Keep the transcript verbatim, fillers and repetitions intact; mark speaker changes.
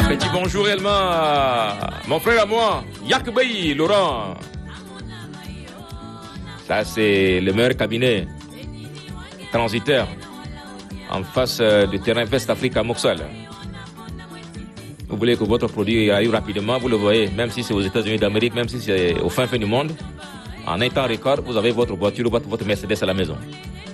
Speaker 1: Petit bonjour également à mon frère à moi, Yakbey Laurent. Ça, c'est le meilleur cabinet transitaire en face du terrain West Africa Moxal. Vous voulez que votre produit arrive rapidement, vous le voyez, même si c'est aux États-Unis d'Amérique, même si c'est au fin fin du monde, en un temps record, vous avez votre voiture ou votre Mercedes à la maison.